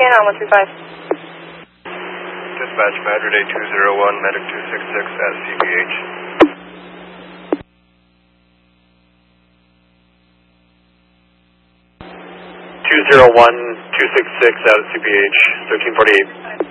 on 135. Dispatch, Madrid 8201, medic 266 at CPH. 201, 266 out at CPH, 1348.